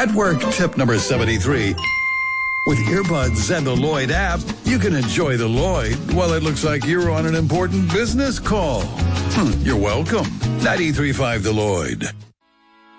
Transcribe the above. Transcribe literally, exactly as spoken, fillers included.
At work, tip number seventy-three. With earbuds and the Lloyd app, you can enjoy the Lloyd while it looks like you're on an important business call. Hmm, you're welcome. ninety-three point five The Lloyd.